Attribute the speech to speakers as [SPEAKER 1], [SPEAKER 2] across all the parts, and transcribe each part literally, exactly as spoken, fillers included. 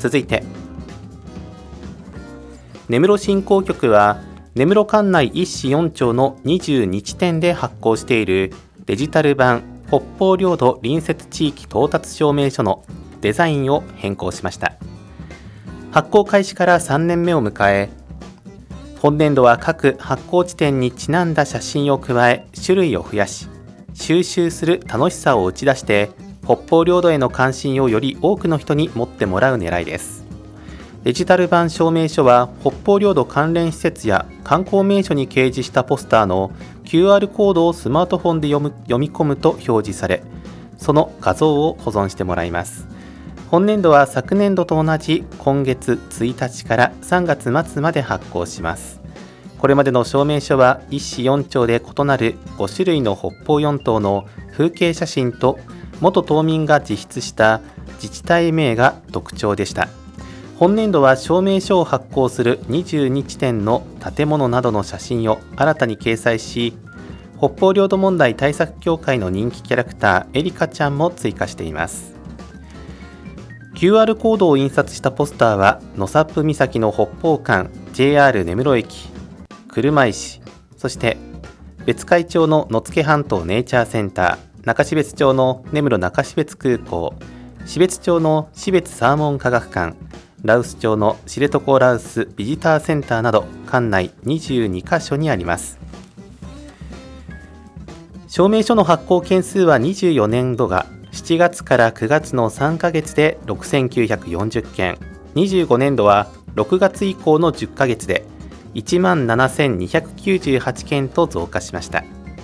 [SPEAKER 1] 続いて、根室振興局は根室管内いっ市よん町のにじゅうに地点で発行しているデジタル版北方領土隣接地域到達証明書のデザインを変更しました。発行開始からさんねんめを迎え、本年度は各発行地点にちなんだ写真を加え、種類を増やし、収集する楽しさを打ち出して、北方領土への関心をより多くの人に持ってもらう狙いです。デジタル版証明書は、北方領土関連施設や観光名所に掲示したポスターの キューアール コードをスマートフォンで読む、読み込むと表示され、その画像を保存してもらいます。本年度は昨年度と同じ今月ついたちからさんがつ末まで発行します。これまでの証明書はいっ市よん町で異なるご種類の北方四島の風景写真と元島民が自筆した自治体名が特徴でした。本年度は証明書を発行するにじゅうに地点の建物などの写真を新たに掲載し、北方領土問題対策協会の人気キャラクターエリカちゃんも追加しています。キューアール コードを印刷したポスターは野サップ岬の北方間 ジェイアール 根室駅、車石、そして別海町の野付半島ネイチャーセンター、中標津町の根室中標津空港、標津町の標津サーモン科学館、羅臼町の知床羅臼ビジターセンターなど管内にじゅうにカ所にあります。証明書の発行件数はにじゅうよねん度がしちがつからくがつのさんかげつでろくせんきゅうひゃくよんじゅっけん、にじゅうごねん度はろくがつ以降のじゅっかげつでいちまんななせんにひゃくきゅうじゅうはちけんと増加しました。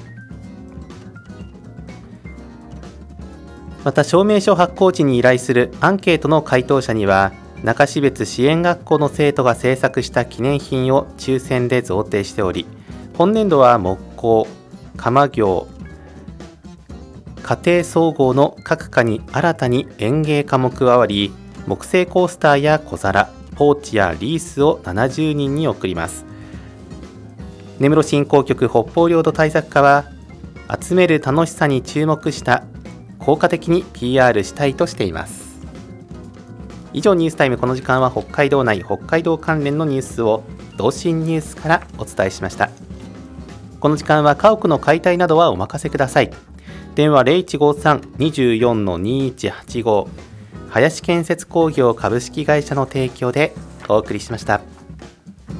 [SPEAKER 1] また、証明書発行時に依頼するアンケートの回答者には、中標津支援学校の生徒が制作した記念品を抽選で贈呈しており、本年度は木工、窯業、家庭総合の各科に新たに園芸科も加わり、木製コースターや小皿、ポーチやリースをななじゅうにんに送ります。根室振興局北方領土対策課は、集める楽しさに注目した効果的に ピーアール したいとしています。以上、ニュースタイム。この時間は北海道内、北海道関連のニュースを同心ニュースからお伝えしました。この時間は家屋の解体などはお任せください。電話 ゼロいちごさん にじゅうよん にいちはちご、林建設工業株式会社の提供でお送りしました。